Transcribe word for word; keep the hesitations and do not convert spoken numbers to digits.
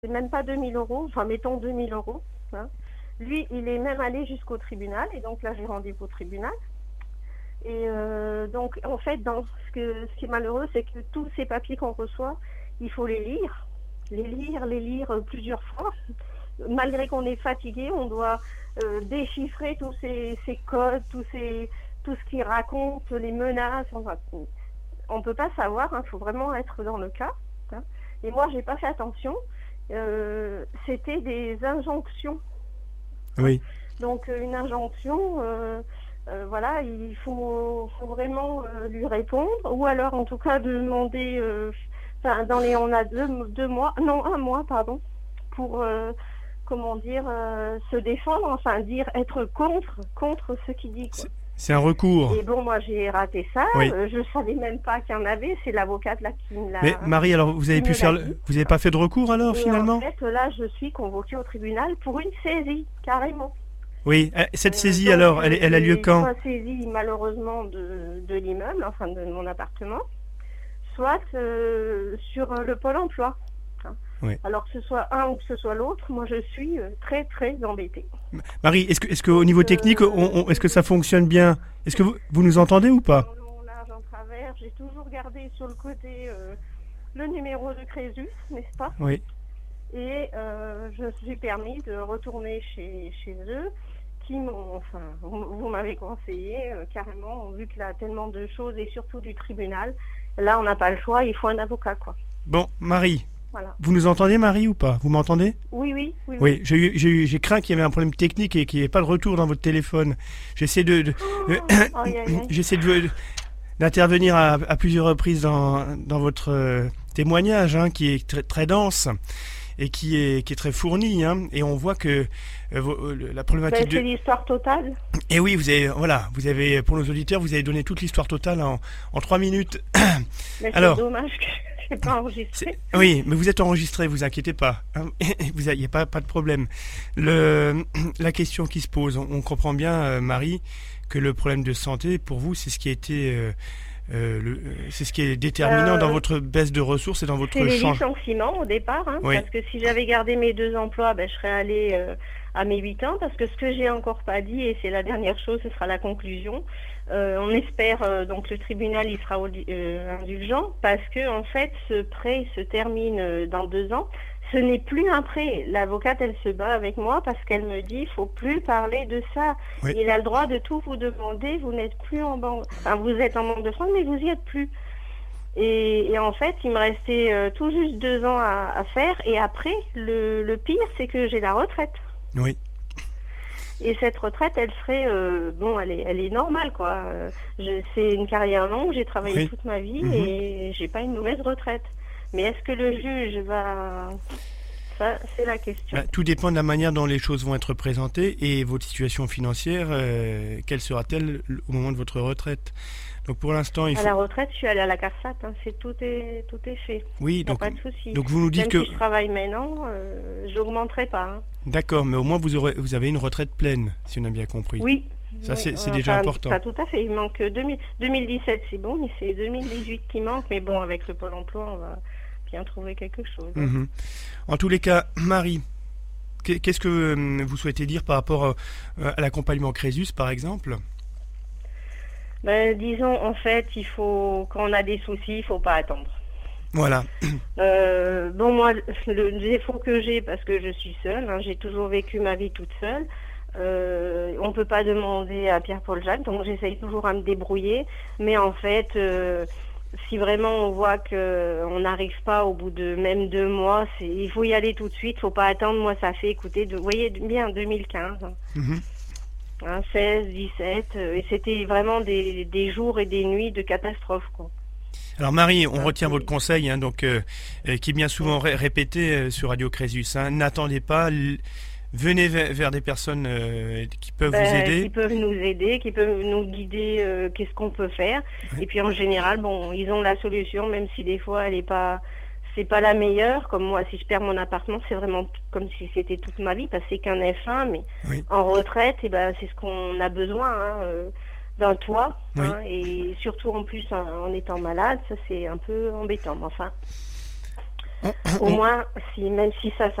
c'est même pas deux mille euros, enfin mettons deux mille euros. Hein. Lui, il est même allé jusqu'au tribunal, et donc là j'ai rendez-vous au tribunal. Et euh, donc en fait, dans ce, que, ce qui est malheureux, c'est que tous ces papiers qu'on reçoit, il faut les lire, les lire, les lire plusieurs fois. Malgré qu'on est fatigué, on doit euh, déchiffrer tous ces, ces codes, tous ces, tout ce qui raconte, les menaces. Enfin, on ne peut pas savoir, il hein, faut vraiment être dans le cas. Hein. Et moi, j'ai pas fait attention. Euh, c'était des injonctions. Oui. Donc une injonction, euh, euh, voilà, il faut, faut vraiment euh, lui répondre, ou alors en tout cas demander, euh, enfin dans les, on a deux, deux mois, non un mois pardon, pour euh, comment dire euh, se défendre, enfin dire être contre, contre ce qu'il dit. Quoi. C'est un recours. Et bon, moi j'ai raté ça, oui. euh, je savais même pas qu'il y en avait, c'est l'avocate là qui me l'a. Mais Marie, alors vous avez pu faire, le... vous n'avez pas fait de recours alors et finalement? En fait, là, je suis convoquée au tribunal pour une saisie, carrément. Oui, cette saisie euh, donc, alors, elle, elle a lieu quand? Soit saisie malheureusement de, de l'immeuble, enfin de mon appartement, soit euh, sur le pôle emploi. Hein. Oui. Alors que ce soit un ou que ce soit l'autre, moi je suis très très embêtée. Marie, est-ce que, est-ce qu'au niveau technique, on, on, est-ce que ça fonctionne bien? Est-ce que vous, vous nous entendez ou pas? Mon large en travers, j'ai toujours gardé sur le côté euh, le numéro de Crésus, n'est-ce pas? Oui. Et euh, je me suis permis de retourner chez, chez eux, qui m'ont, enfin, vous, vous m'avez conseillé euh, carrément, vu qu'il y a tellement de choses, et surtout du tribunal, là on n'a pas le choix, il faut un avocat, quoi. Bon, Marie, voilà. Vous nous entendez, Marie, ou pas? Vous m'entendez? Oui, oui, oui. Oui, oui. j'ai eu, j'ai eu, j'ai craint qu'il y avait un problème technique et qu'il n'y ait pas de retour dans votre téléphone. J'essaie de, de oh, euh, aïe, aïe, aïe. j'essaie de, d'intervenir à, à plusieurs reprises dans, dans votre euh, témoignage, hein, qui est très, très dense et qui est, qui est très fourni, hein, et on voit que euh, la problématique ben, c'est de... l'histoire totale. Et oui, vous avez, voilà, vous avez, pour nos auditeurs, vous avez donné toute l'histoire totale en, en trois minutes. Mais Alors, c'est dommage que je n'ai pas enregistré. Oui, mais vous êtes enregistré, vous inquiétez pas, il n'y a pas, pas de problème. Le, la question qui se pose, on, on comprend bien, euh, Marie, que le problème de santé, pour vous, c'est ce qui a été... Euh, Euh, le, c'est ce qui est déterminant euh, dans votre baisse de ressources et dans votre change. C'est les change... licenciements au départ, hein, oui. Parce que si j'avais gardé mes deux emplois, ben, je serais allée euh, à mes huit ans, parce que ce que j'ai encore pas dit, et c'est la dernière chose, ce sera la conclusion, euh, on espère, euh, donc le tribunal il sera euh, indulgent, parce que en fait ce prêt se termine euh, dans deux ans. Ce n'est plus un prêt. L'avocate, elle se bat avec moi parce qu'elle me dit, il faut plus parler de ça. Oui. Il a le droit de tout vous demander. Vous n'êtes plus en banque. Enfin, vous êtes en banque de France, mais vous y êtes plus. Et, et en fait, il me restait euh, tout juste deux ans à, à faire. Et après, le, le pire, c'est que j'ai la retraite. Oui. Et cette retraite, elle serait, euh, bon, elle est, elle est normale, quoi. Je, c'est une carrière longue. J'ai travaillé oui. toute ma vie mmh. et j'ai pas une mauvaise retraite. Mais est-ce que le juge va... Ça, c'est la question. Bah, tout dépend de la manière dont les choses vont être présentées et votre situation financière, euh, quelle sera-t-elle au moment de votre retraite? Donc pour l'instant, il faut... À la retraite, je suis allée à la CARSAT, hein, c'est, tout, est, tout est fait. Oui, donc, pas de souci. Donc vous nous dites Même que... si je travaille maintenant, euh, je n'augmenterai pas. Hein. D'accord, mais au moins vous, aurez, vous avez une retraite pleine, si on a bien compris. Oui. Ça, c'est, c'est enfin, déjà important. Pas tout à fait. Il manque deux mille, deux mille dix-sept, c'est bon, mais c'est deux mille dix-huit qui manque. Mais bon, avec le Pôle emploi, on va... bien trouver quelque chose. Mmh. En tous les cas, Marie, qu'est-ce que vous souhaitez dire par rapport à l'accompagnement Crésus, par exemple? Ben, disons, en fait, il faut, quand on a des soucis, il ne faut pas attendre. Voilà. Euh, bon, moi, le défaut que j'ai, parce que je suis seule, hein, j'ai toujours vécu ma vie toute seule, euh, on ne peut pas demander à Pierre-Paul Jacques, donc j'essaye toujours à me débrouiller, mais en fait... Euh, si vraiment on voit qu'on n'arrive pas au bout de même deux mois, c'est, il faut y aller tout de suite, il ne faut pas attendre. Moi, ça fait, écoutez, de, vous voyez bien, deux mille quinze, hein. Mmh. Hein, seize, dix-sept, euh, et c'était vraiment des, des jours et des nuits de catastrophe, quoi. Alors Marie, on ah, retient c'est... votre conseil, hein, donc, euh, euh, qui est bien souvent ré- répété euh, sur Radio Crésus. Hein, n'attendez pas... L- Venez vers, vers des personnes euh, qui peuvent ben, vous aider. Qui peuvent nous aider, qui peuvent nous guider, euh, qu'est-ce qu'on peut faire. Oui. Et puis en général, bon, ils ont la solution, même si des fois elle est pas, c'est pas la meilleure. Comme moi, si je perds mon appartement, c'est vraiment comme si c'était toute ma vie, parce que c'est qu'un F un, mais oui. En retraite, et ben, c'est ce qu'on a besoin, hein, euh, d'un toit. Oui. Hein, et surtout en plus en, en étant malade, ça c'est un peu embêtant. Mais enfin. Au moins, si, même si ça